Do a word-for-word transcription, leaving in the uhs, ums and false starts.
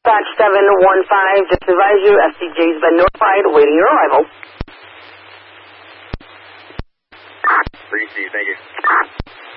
Batch seven one five, just advise you, S C J's been notified, awaiting your arrival. three C, thank you.